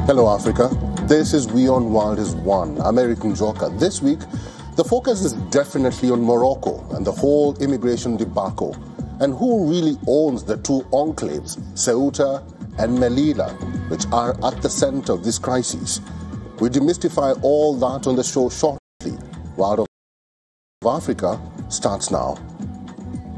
Hello, Africa. This is WION World is One. I'm Eric Njoka. This week, the focus is definitely on Morocco and the whole immigration debacle, and who really owns the two enclaves, Ceuta and Melilla, which are at the center of this crisis. We demystify all that on the show shortly. World of Africa starts now.